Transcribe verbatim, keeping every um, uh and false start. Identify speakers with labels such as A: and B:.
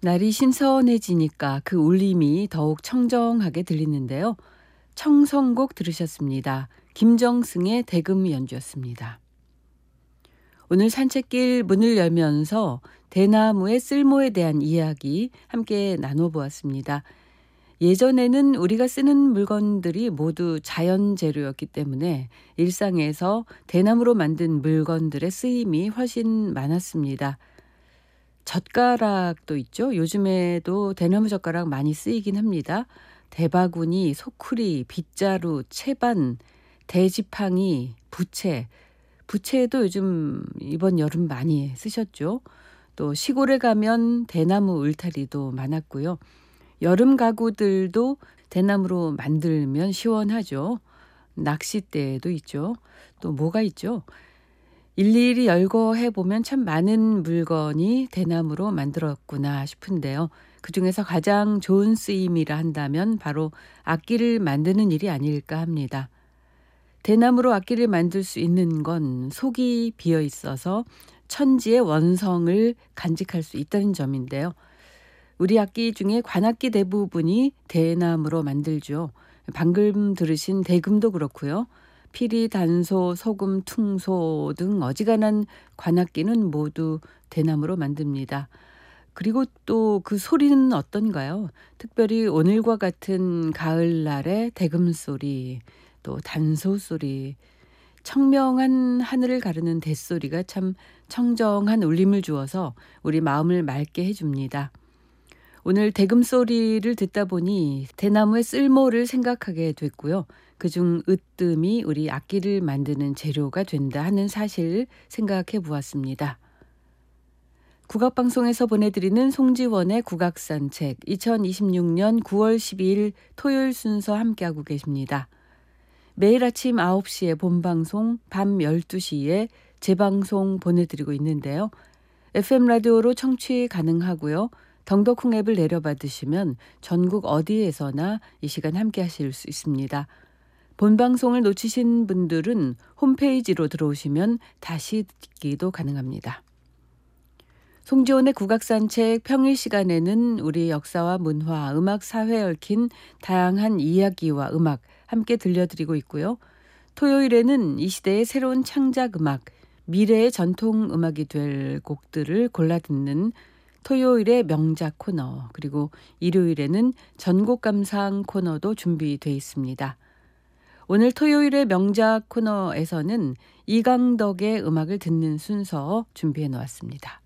A: 날이 신선해지니까 그 울림이 더욱 청정하게 들리는데요. 청성곡 들으셨습니다. 김정승의 대금 연주였습니다. 오늘 산책길 문을 열면서 대나무의 쓸모에 대한 이야기 함께 나눠보았습니다. 예전에는 우리가 쓰는 물건들이 모두 자연 재료였기 때문에 일상에서 대나무로 만든 물건들의 쓰임이 훨씬 많았습니다. 젓가락도 있죠. 요즘에도 대나무 젓가락 많이 쓰이긴 합니다. 대바구니, 소쿠리, 빗자루, 채반, 대지팡이, 부채. 부채도 요즘 이번 여름 많이 쓰셨죠. 또 시골에 가면 대나무 울타리도 많았고요. 여름 가구들도 대나무로 만들면 시원하죠. 낚싯대도 있죠. 또 뭐가 있죠? 일일이 열거해 보면 참 많은 물건이 대나무로 만들었구나 싶은데요. 그중에서 가장 좋은 쓰임이라 한다면 바로 악기를 만드는 일이 아닐까 합니다. 대나무로 악기를 만들 수 있는 건 속이 비어 있어서 천지의 원성을 간직할 수 있다는 점인데요. 우리 악기 중에 관악기 대부분이 대나무로 만들죠. 방금 들으신 대금도 그렇고요. 피리, 단소, 소금, 퉁소 등 어지간한 관악기는 모두 대나무로 만듭니다. 그리고 또 그 소리는 어떤가요? 특별히 오늘과 같은 가을날의 대금 소리, 또 단소 소리, 청명한 하늘을 가르는 뱃소리가 참 청정한 울림을 주어서 우리 마음을 맑게 해줍니다. 오늘 대금 소리를 듣다 보니 대나무의 쓸모를 생각하게 됐고요. 그중 으뜸이 우리 악기를 만드는 재료가 된다 하는 사실을 생각해 보았습니다. 국악방송에서 보내드리는 송지원의 국악산책 이천이십육 년 구월 십이일 토요일 순서 함께하고 계십니다. 매일 아침 아홉 시에 본방송, 밤 열두 시에 재방송 보내드리고 있는데요. 에프엠 라디오로 청취 가능하고요. 덩더콩 앱을 내려받으시면 전국 어디에서나 이 시간 함께 하실 수 있습니다. 본방송을 놓치신 분들은 홈페이지로 들어오시면 다시 듣기도 가능합니다. 송지원의 국악산책 평일 시간에는 우리 역사와 문화, 음악, 사회에 얽힌 다양한 이야기와 음악 함께 들려드리고 있고요. 토요일에는 이 시대의 새로운 창작 음악, 미래의 전통 음악이 될 곡들을 골라 듣는 토요일의 명작 코너, 그리고 일요일에는 전곡 감상 코너도 준비되어 있습니다. 오늘 토요일의 명작 코너에서는 이강덕의 음악을 듣는 순서 준비해 놓았습니다.